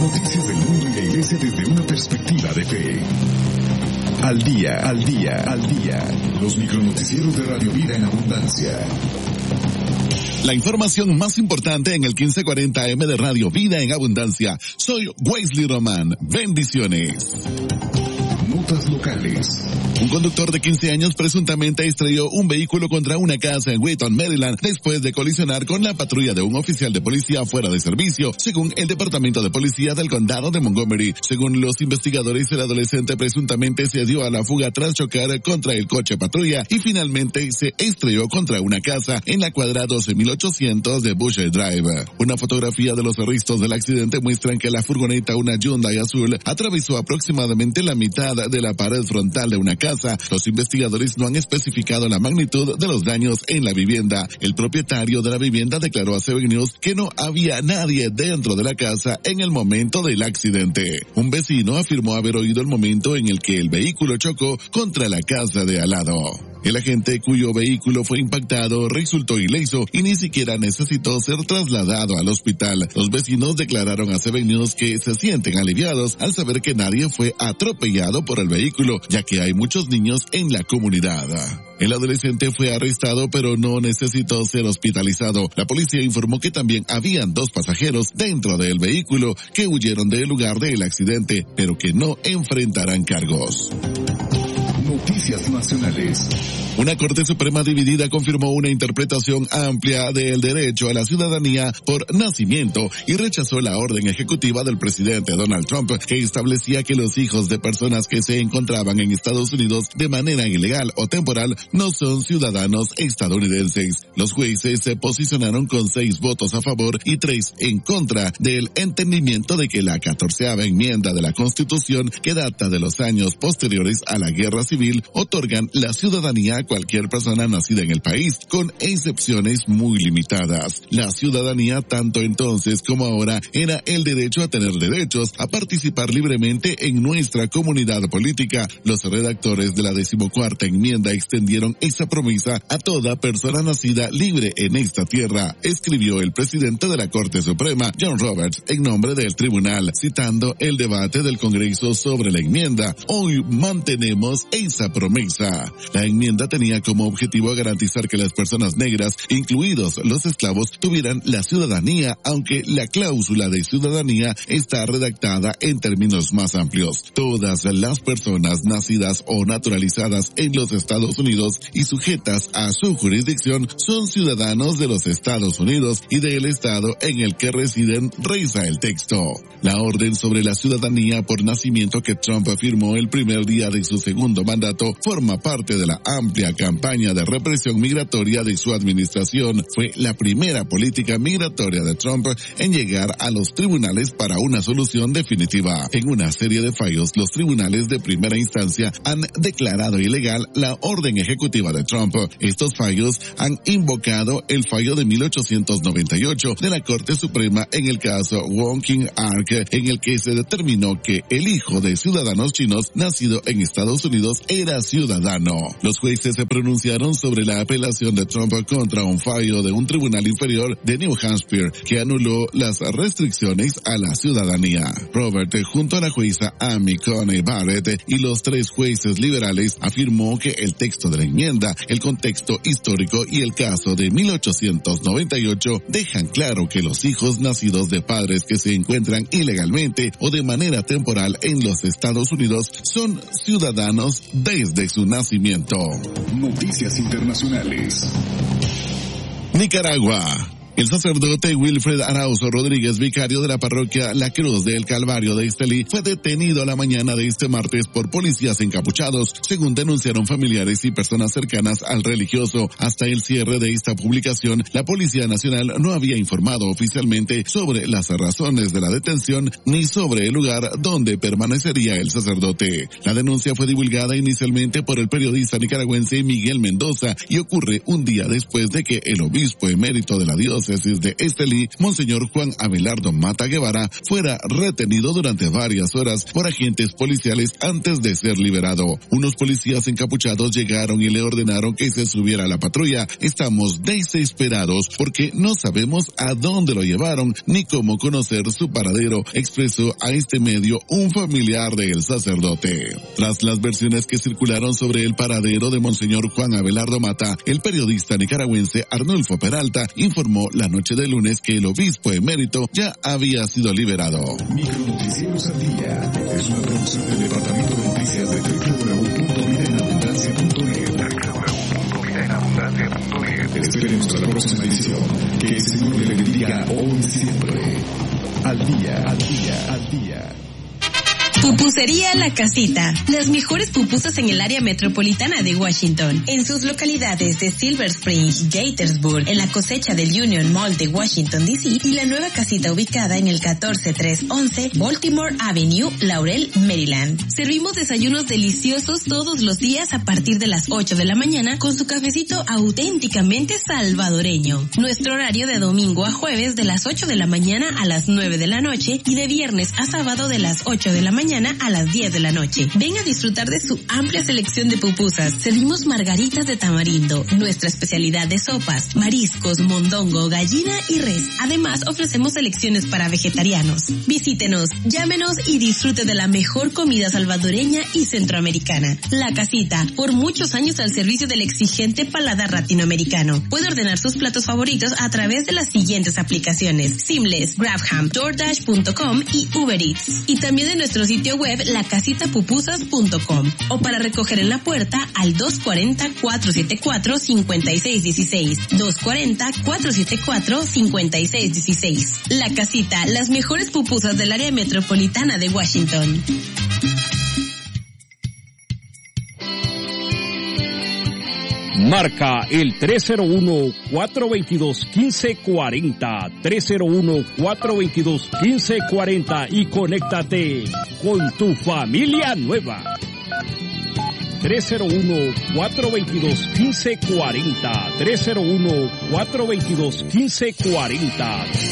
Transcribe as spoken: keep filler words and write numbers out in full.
Noticias del mundo y la iglesia desde una perspectiva de fe. Al día, al día, al día. Los micronoticieros de Radio Vida en Abundancia. La información más importante en el quince cuarenta A M de Radio Vida en Abundancia. Soy Wesley Román. Bendiciones. Notas locales. Un conductor de quince años presuntamente estrelló un vehículo contra una casa en Wheaton, Maryland, después de colisionar con la patrulla de un oficial de policía fuera de servicio, según el Departamento de Policía del Condado de Montgomery. Según los investigadores, el adolescente presuntamente se dio a la fuga tras chocar contra el coche patrulla y finalmente se estrelló contra una casa en la cuadra doce mil ochocientos de Bush Drive. Una fotografía de los restos del accidente muestran que la furgoneta, una Hyundai azul, atravesó aproximadamente la mitad de la pared frontal de una casa. Los investigadores no han especificado la magnitud de los daños en la vivienda. El propietario de la vivienda declaró a Seven News que no había nadie dentro de la casa en el momento del accidente. Un vecino afirmó haber oído el momento en el que el vehículo chocó contra la casa de al lado. El agente cuyo vehículo fue impactado resultó ileso y ni siquiera necesitó ser trasladado al hospital. Los vecinos declararon a Seven News que se sienten aliviados al saber que nadie fue atropellado por el vehículo, ya que hay muchos niños en la comunidad. El adolescente fue arrestado pero no necesitó ser hospitalizado. La policía informó que también habían dos pasajeros dentro del vehículo que huyeron del lugar del accidente, pero que no enfrentarán cargos. Noticias nacionales. Una Corte Suprema dividida confirmó una interpretación amplia del derecho a la ciudadanía por nacimiento y rechazó la orden ejecutiva del presidente Donald Trump que establecía que los hijos de personas que se encontraban en Estados Unidos de manera ilegal o temporal no son ciudadanos estadounidenses. Los jueces se posicionaron con seis votos a favor y tres en contra del entendimiento de que la catorceava enmienda de la Constitución, que data de los años posteriores a la Guerra Civil, otorgan la ciudadanía a cualquier persona nacida en el país, con excepciones muy limitadas. La ciudadanía, tanto entonces como ahora, era el derecho a tener derechos, a participar libremente en nuestra comunidad política. Los redactores de la decimocuarta enmienda extendieron esa promesa a toda persona nacida libre en esta tierra, escribió el presidente de la Corte Suprema, John Roberts, en nombre del tribunal, citando el debate del Congreso sobre la enmienda. Hoy mantenemos esa promesa. La enmienda tenía como objetivo garantizar que las personas negras, incluidos los esclavos, tuvieran la ciudadanía, aunque la cláusula de ciudadanía está redactada en términos más amplios. Todas las personas nacidas o naturalizadas en los Estados Unidos y sujetas a su jurisdicción son ciudadanos de los Estados Unidos y del estado en el que residen, reza el texto. La orden sobre la ciudadanía por nacimiento que Trump firmó el primer día de su segundo mandato forma parte de la amplia campaña de represión migratoria de su administración. Fue la primera política migratoria de Trump en llegar a los tribunales para una solución definitiva. En una serie de fallos, los tribunales de primera instancia han declarado ilegal la orden ejecutiva de Trump. Estos fallos han invocado el fallo de mil ochocientos noventa y ocho de la Corte Suprema en el caso Wong King Ark, en el que se determinó que el hijo de ciudadanos chinos nacido en Estados Unidos era ciudadano. Los jueces se pronunciaron sobre la apelación de Trump contra un fallo de un tribunal inferior de New Hampshire que anuló las restricciones a la ciudadanía. Robert, junto a la jueza Amy Coney Barrett y los tres jueces liberales, afirmó que el texto de la enmienda, el contexto histórico y el caso de mil ochocientos noventa y ocho dejan claro que los hijos nacidos de padres que se encuentran ilegalmente o de manera temporal en los Estados Unidos son ciudadanos desde su nacimiento. Noticias internacionales. Nicaragua. El sacerdote Wilfred Arauzo Rodríguez, vicario de la parroquia La Cruz del Calvario de Estelí, fue detenido la mañana de este martes por policías encapuchados, según denunciaron familiares y personas cercanas al religioso. Hasta el cierre de esta publicación, la Policía Nacional no había informado oficialmente sobre las razones de la detención ni sobre el lugar donde permanecería el sacerdote. La denuncia fue divulgada inicialmente por el periodista nicaragüense Miguel Mendoza y ocurre un día después de que el obispo emérito de la diócesis diócesis de Estelí, Monseñor Juan Abelardo Mata Guevara, fuera retenido durante varias horas por agentes policiales antes de ser liberado. Unos policías encapuchados llegaron y le ordenaron que se subiera a la patrulla. Estamos desesperados porque no sabemos a dónde lo llevaron ni cómo conocer su paradero, expresó a este medio un familiar del sacerdote. Tras las versiones que circularon sobre el paradero de Monseñor Juan Abelardo Mata, el periodista nicaragüense Arnulfo Peralta informó la noche de lunes que el obispo emérito ya había sido liberado. Micronoticieros al día es una producción del Departamento de Noticias de doble u doble u doble u punto vida en abundancia punto net. doble u doble u doble u punto vida en abundancia punto net. Esperemos a la próxima edición. Que el Señor le bendiga hoy y siempre. Al día, al día, al día. Pupusería La Casita, las mejores pupusas en el área metropolitana de Washington, en sus localidades de Silver Spring, Gaithersburg, en la cosecha del Union Mall de Washington D C y la nueva casita ubicada en el catorce trescientos once Baltimore Avenue, Laurel, Maryland. Servimos desayunos deliciosos todos los días a partir de las ocho de la mañana con su cafecito auténticamente salvadoreño. Nuestro horario de domingo a jueves de las ocho de la mañana a las nueve de la noche y de viernes a sábado de las ocho de la mañana a las diez de la noche. Ven a disfrutar de su amplia selección de pupusas. Servimos margaritas de tamarindo, nuestra especialidad de sopas, mariscos, mondongo, gallina y res. Además, ofrecemos selecciones para vegetarianos. Visítenos, llámenos y disfrute de la mejor comida salvadoreña y centroamericana. La Casita, por muchos años al servicio del exigente paladar latinoamericano. Puede ordenar sus platos favoritos a través de las siguientes aplicaciones: Seamless, Grabham, DoorDash punto com y Uber Eats. Y también de nuestro sitio web la casita pupusas punto com o para recoger en la puerta al dos cuatro cero, cuatro siete cuatro, cinco seis uno seis, dos cuatro cero, cuatro siete cuatro, cinco seis uno seis. La Casita, las mejores pupusas del área metropolitana de Washington. Marca el tres cero uno, cuatro dos dos, uno cinco cuatro cero, tres cero uno, cuatro dos dos, uno cinco cuatro cero y conéctate con tu familia nueva. tres cero uno, cuatro dos dos, uno cinco cuatro cero, tres cero uno, cuatro dos dos, uno cinco cuatro cero.